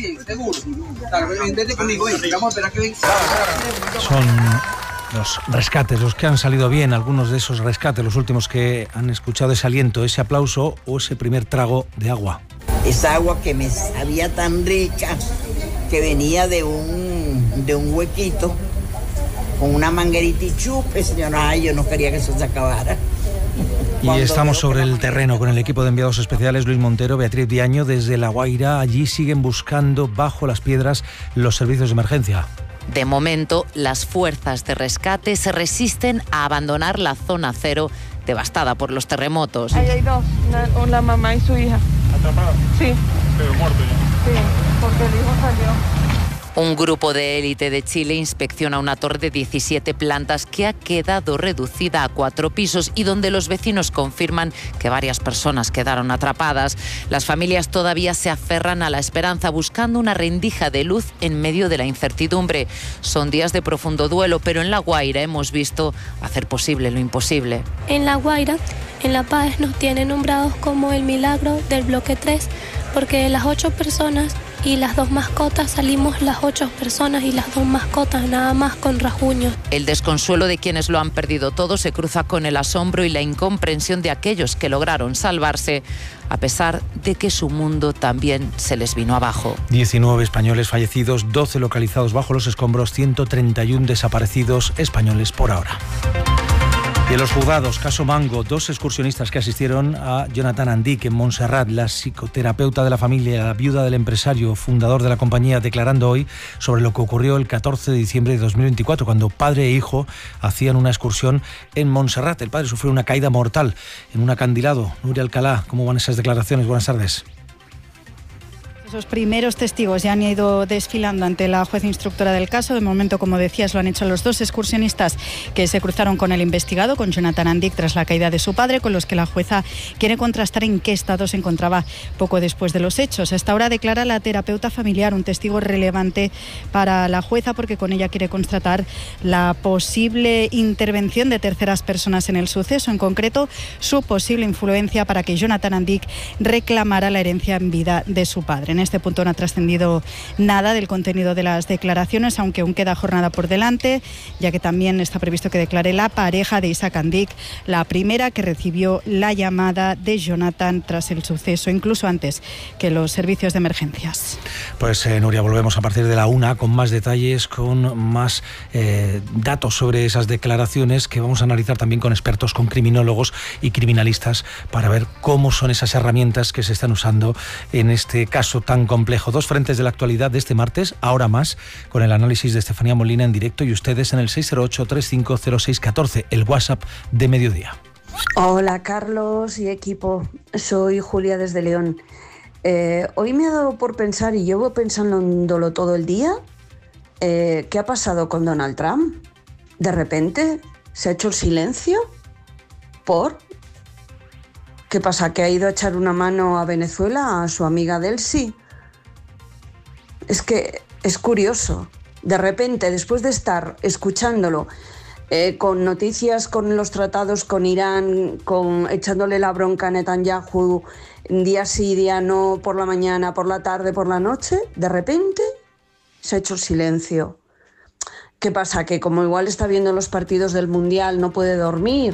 Sí, seguro. Vete conmigo, vamos a esperar que venga. Son los rescates, los que han salido bien, algunos de esos rescates, los últimos que han escuchado ese aliento, ese aplauso o ese primer trago de agua. Esa agua que me sabía tan rica, que venía de un huequito, con una manguerita y chupe, señora. Ay, yo no quería que eso se acabara. Y estamos sobre el terreno con el equipo de enviados especiales Luis Montero, Beatriz Diaño, desde La Guaira. Allí siguen buscando bajo las piedras los servicios de emergencia. De momento, las fuerzas de rescate se resisten a abandonar la zona cero devastada por los terremotos. Ahí hay dos, la mamá y su hija. ¿Atrapada? Sí. Pero muerto ya. Sí, porque el hijo salió. Un grupo de élite de Chile inspecciona una torre de 17 plantas que ha quedado reducida a 4 pisos y donde los vecinos confirman que varias personas quedaron atrapadas. Las familias todavía se aferran a la esperanza buscando una rendija de luz en medio de la incertidumbre. Son días de profundo duelo, pero en La Guaira hemos visto hacer posible lo imposible. En La Guaira, en La Paz, nos tienen nombrados como el milagro del bloque 3, porque de las 8 personas y las 2 mascotas salimos las 8 personas y las 2 mascotas, nada más con rasguños. El desconsuelo de quienes lo han perdido todo se cruza con el asombro y la incomprensión de aquellos que lograron salvarse, a pesar de que su mundo también se les vino abajo. 19 españoles fallecidos, 12 localizados bajo los escombros, 131 desaparecidos españoles por ahora. Y en los juzgados, caso Mango, 2 excursionistas que asistieron a Jonathan Andic en Montserrat, la psicoterapeuta de la familia, la viuda del empresario, fundador de la compañía, declarando hoy sobre lo que ocurrió el 14 de diciembre de 2024, cuando padre e hijo hacían una excursión en Montserrat. El padre sufrió una caída mortal en un acantilado. Nuria Alcalá, ¿cómo van esas declaraciones? Buenas tardes. Esos primeros testigos ya han ido desfilando ante la jueza instructora del caso. De momento, como decías, lo han hecho los 2 excursionistas que se cruzaron con el investigado, con Jonathan Andic, tras la caída de su padre, con los que la jueza quiere contrastar en qué estado se encontraba poco después de los hechos. Hasta ahora declara la terapeuta familiar, un testigo relevante para la jueza, porque con ella quiere constatar la posible intervención de terceras personas en el suceso, en concreto su posible influencia para que Jonathan Andic reclamara la herencia en vida de su padre. En este punto no ha trascendido nada del contenido de las declaraciones, aunque aún queda jornada por delante, ya que también está previsto que declare la pareja de Isaac Andic, la primera que recibió la llamada de Jonathan tras el suceso, incluso antes que los servicios de emergencias. Pues Nuria, volvemos a partir de la 1 con más detalles, con más datos sobre esas declaraciones que vamos a analizar también con expertos, con criminólogos y criminalistas, para ver cómo son esas herramientas que se están usando en este caso tan complejo. 2 frentes de la actualidad de este martes, ahora más, con el análisis de Estefanía Molina en directo y ustedes en el 608-350614, el WhatsApp de Mediodía. Hola Carlos y equipo, soy Julia desde León. Hoy me ha dado por pensar, y llevo pensándolo todo el día, ¿qué ha pasado con Donald Trump? De repente se ha hecho el silencio. ¿Por? ¿Qué pasa? ¿Que ha ido a echar una mano a Venezuela, a su amiga Delcy? Es que es curioso. De repente, después de estar escuchándolo con noticias, con los tratados con Irán, echándole la bronca a Netanyahu, día sí, día no, por la mañana, por la tarde, por la noche, de repente se ha hecho el silencio. ¿Qué pasa? ¿Que como igual está viendo los partidos del Mundial no puede dormir?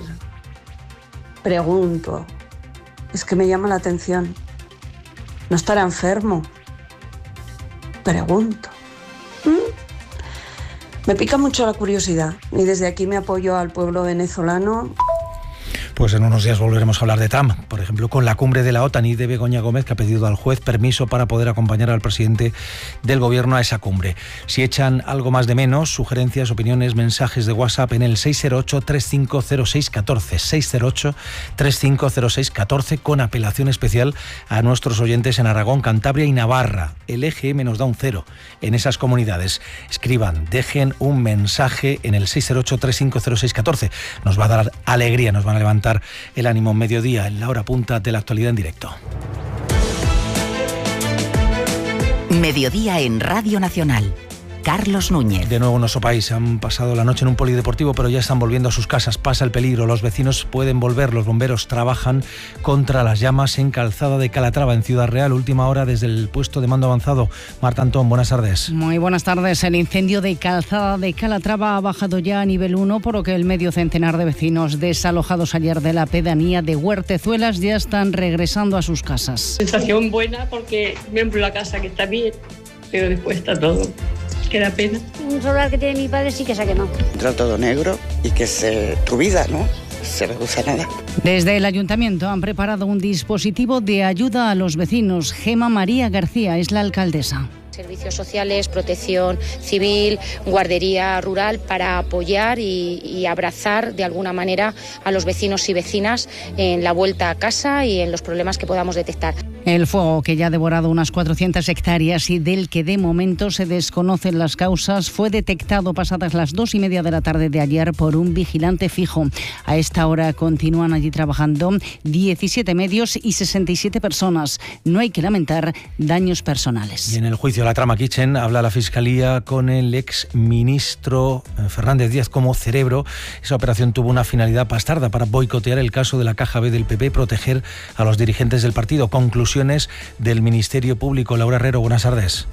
Pregunto. Es que me llama la atención. ¿No estará enfermo? Pregunto. Me pica mucho la curiosidad y desde aquí me apoyo al pueblo venezolano. Pues en unos días volveremos a hablar de Trump, por ejemplo, con la cumbre de la OTAN y de Begoña Gómez, que ha pedido al juez permiso para poder acompañar al presidente del gobierno a esa cumbre. Si echan algo más de menos, sugerencias, opiniones, mensajes de WhatsApp en el 608-350614, 608-350614, con apelación especial a nuestros oyentes en Aragón, Cantabria y Navarra. El EGM nos da un 0 en esas comunidades. Escriban, dejen un mensaje en el 608-350614. Nos va a dar alegría, nos van a levantar el ánimo en Mediodía, en la hora punta de la actualidad en directo. Mediodía en Radio Nacional. Carlos Núñez. De nuevo en nuestro país, han pasado la noche en un polideportivo, pero ya están volviendo a sus casas. Pasa el peligro, los vecinos pueden volver. Los bomberos trabajan contra las llamas en Calzada de Calatrava, en Ciudad Real. Última hora desde el puesto de mando avanzado. Marta Antón, buenas tardes. Muy buenas tardes. El incendio de Calzada de Calatrava ha bajado ya a nivel 1, por lo que el medio centenar de vecinos desalojados ayer de la pedanía de Huertezuelas ya están regresando a sus casas. Sensación buena porque miembro de la casa que está bien, pero después está todo. Que da pena. Un solar que tiene mi padre sí que se ha quemado. Entra todo negro y que tu vida, ¿no? Se reduce a nada. Desde el ayuntamiento han preparado un dispositivo de ayuda a los vecinos. Gema María García es la alcaldesa. Servicios sociales, protección civil, guardería rural, para apoyar y abrazar de alguna manera a los vecinos y vecinas en la vuelta a casa y en los problemas que podamos detectar. El fuego, que ya ha devorado unas 400 hectáreas y del que de momento se desconocen las causas, fue detectado pasadas las 2:30 de la tarde de ayer por un vigilante fijo. A esta hora continúan allí trabajando 17 medios y 67 personas. No hay que lamentar daños personales. Y en el juicio la trama Kitchen habla la Fiscalía con el exministro Fernández Díaz como cerebro. Esa operación tuvo una finalidad bastarda para boicotear el caso de la Caja B del PP y proteger a los dirigentes del partido. Conclusiones del Ministerio Público. Laura Herrero, buenas tardes.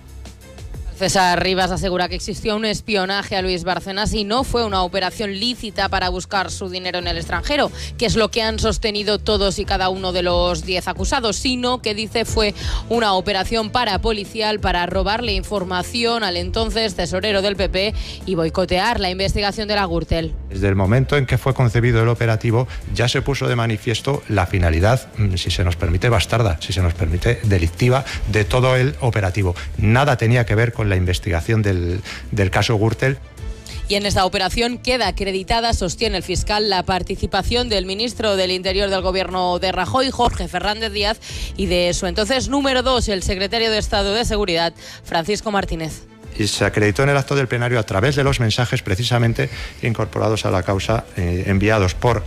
César Rivas asegura que existió un espionaje a Luis Bárcenas y no fue una operación lícita para buscar su dinero en el extranjero, que es lo que han sostenido todos y cada uno de los 10 acusados, sino que dice fue una operación parapolicial para robarle información al entonces tesorero del PP y boicotear la investigación de la Gürtel. Desde el momento en que fue concebido el operativo ya se puso de manifiesto la finalidad, si se nos permite bastarda, si se nos permite delictiva, de todo el operativo. Nada tenía que ver con la investigación del caso Gürtel. Y en esta operación queda acreditada, sostiene el fiscal, la participación del ministro del Interior del gobierno de Rajoy, Jorge Fernández Díaz, y de su entonces número 2, el secretario de Estado de Seguridad, Francisco Martínez. Y se acreditó en el acto del plenario a través de los mensajes precisamente incorporados a la causa enviados por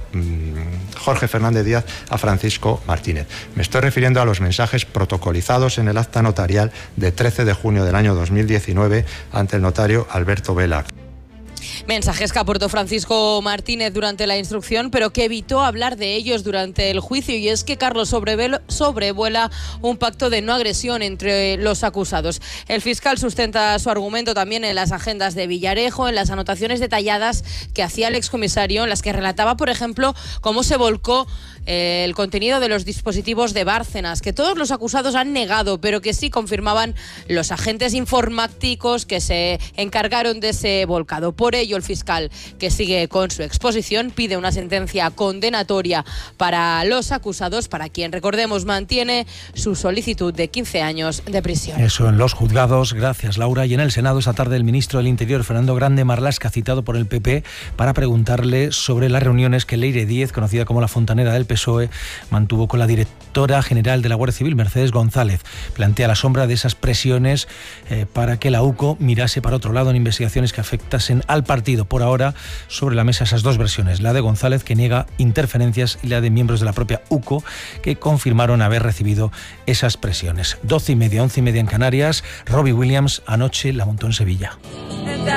Jorge Fernández Díaz a Francisco Martínez. Me estoy refiriendo a los mensajes protocolizados en el acta notarial de 13 de junio del año 2019 ante el notario Alberto Vela. Mensajes que aportó Francisco Martínez durante la instrucción, pero que evitó hablar de ellos durante el juicio, y es que Carlos sobrevuela un pacto de no agresión entre los acusados. El fiscal sustenta su argumento también en las agendas de Villarejo, en las anotaciones detalladas que hacía el excomisario, en las que relataba, por ejemplo, cómo se volcó el contenido de los dispositivos de Bárcenas, que todos los acusados han negado, pero que sí confirmaban los agentes informáticos que se encargaron de ese volcado. Por ello, el fiscal, que sigue con su exposición, pide una sentencia condenatoria para los acusados, para quien, recordemos, mantiene su solicitud de 15 años de prisión. Eso en los juzgados. Gracias, Laura. Y en el Senado esta tarde el ministro del Interior, Fernando Grande Marlaska, citado por el PP para preguntarle sobre las reuniones que Leire Díez, conocida como la fontanera del PSOE, mantuvo con la directora general de la Guardia Civil, Mercedes González. Plantea la sombra de esas presiones para que la UCO mirase para otro lado en investigaciones que afectasen al partido. Por ahora, sobre la mesa esas dos versiones, la de González, que niega interferencias, y la de miembros de la propia UCO, que confirmaron haber recibido esas presiones. 12:30, 11:30 en Canarias. Robbie Williams anoche la montó en Sevilla.